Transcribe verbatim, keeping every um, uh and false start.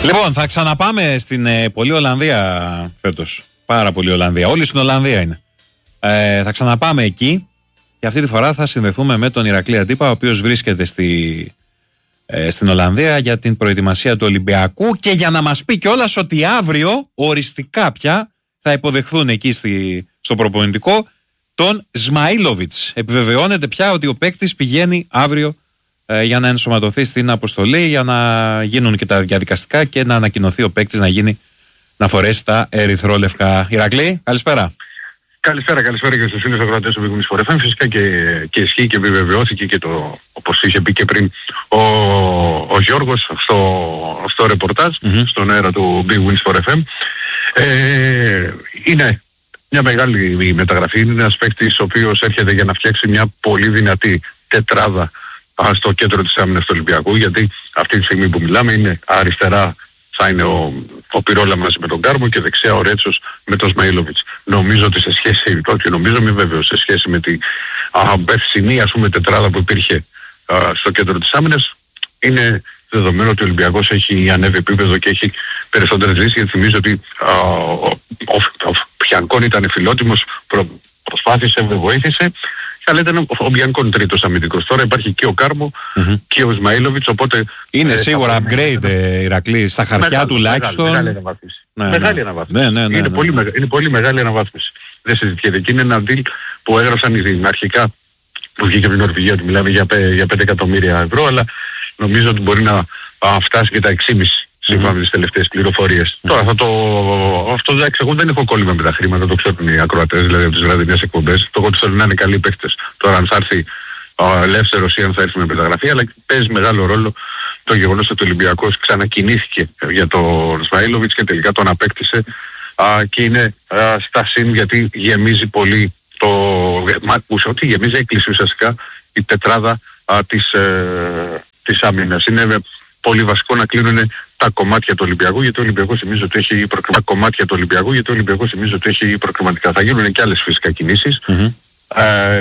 Λοιπόν, θα ξαναπάμε στην ε, πολύ Ολλανδία φέτος. Πάρα πολύ Ολλανδία. Όλοι στην Ολλανδία είναι. Ε, θα ξαναπάμε εκεί και αυτή τη φορά θα συνδεθούμε με τον Ηρακλή Αντίπα, ο οποίος βρίσκεται στη, ε, στην Ολλανδία για την προετοιμασία του Ολυμπιακού και για να μας πει κιόλας ότι αύριο οριστικά πια θα υποδεχθούν εκεί στη, στο προπονητικό τον Σμαΐλοβιτς. Επιβεβαιώνεται πια ότι ο παίκτης πηγαίνει αύριο ε, για να ενσωματωθεί στην αποστολή, για να γίνουν και τα διαδικαστικά και να ανακοινωθεί ο παίκτης να γίνει, να φορέσει τα ερυθρόλευκα. Ηρακλή, καλησπέρα. Καλησπέρα, καλησπέρα και στους φίλους ακροατές του Big Wins φορ εφ εμ. Φυσικά και, και ισχύει και επιβεβαιώθηκε και το, όπως είχε πει και πριν ο, ο Γιώργος στο, στο ρεπορτάζ, mm-hmm. στον αέρα του Big Wins φορ εφ εμ. Ε, είναι μια μεγάλη μεταγραφή, είναι ένας παίκτης ο οποίος έρχεται για να φτιάξει μια πολύ δυνατή τετράδα στο κέντρο της άμυνας του Ολυμπιακού, γιατί αυτή τη στιγμή που μιλάμε είναι αριστερά θα είναι ο, ο Πυρόλα μαζί με τον Κάρμο και δεξιά ο Ρέτσος με τον Σμαΐλοβιτς. Νομίζω ότι σε σχέση, όχι νομίζω μη βέβαιο, σε σχέση με την περσινή ας πούμε τετράδα που υπήρχε α, στο κέντρο της άμυνας, είναι δεδομένο ότι ο Ολυμπιακός έχει ανέβει επίπεδο και έχει περισσότερες λύσεις, γιατί θυμίζω ότι α, ο, ο, ο, ο Πιανκόν ήταν φιλότιμος, προ, προσπάθησε, βοήθησε, αλλά ήταν ο Μπιανκόν τρίτος αμυντικός. Τώρα υπάρχει και ο Κάρμο mm-hmm. και ο Σμαΐλοβιτς, οπότε... Είναι ε, σίγουρα upgrade, ε, Ηρακλή, στα χαρτιά μεγάλη, τουλάχιστον. Μεγάλη αναβάθμιση. Ναι, μεγάλη ναι. αναβάθμιση. Ναι, ναι, ναι, είναι, ναι. Πολύ, είναι πολύ μεγάλη αναβάθμιση. Δεν συζητιέται. Και είναι ένα deal που έγραψαν αρχικά, που βγήκε από την Νορβηγία, ότι μιλάμε για, για πέντε εκατομμύρια ευρώ, αλλά νομίζω ότι μπορεί να α, φτάσει και τα έξι κόμμα πέντε σύμφωνα με τις τελευταίες πληροφορίες. Mm-hmm. Τώρα θα το... Αυτό εντάξει, εγώ δεν έχω κόλλημα με τα χρήματα, το ξέρουν οι ακροατές, δηλαδή από τις βραδινές εκπομπές. Το εγώ τους θέλω να είναι καλοί παίκτες. Τώρα αν θα έρθει ο ελεύθερος ή αν θα έρθει με μεταγραφή, αλλά παίζει μεγάλο ρόλο το γεγονός ότι ο Ολυμπιακός ξανακινήθηκε για τον Σμαΐλοβιτς και τελικά τον απέκτησε α, και είναι α, στα συν, γιατί γεμίζει πολύ το... Ότι γεμίζει έκλειση ουσιαστικά η τετράδα α, της, ε, της άμυνας. Είναι πολύ βασικό να κλείνουν τα κομμάτια του Ολυμπιακού, γιατί ο Ολυμπιακός θυμίζει ότι έχει προκριματικά. κομμάτια του Ολυμπιακού, γιατί ο Ολυμπιακός θυμίζει ότι έχει προκριματικά. Θα γίνουν και άλλες φυσικά κινήσεις. Mm-hmm. Ε,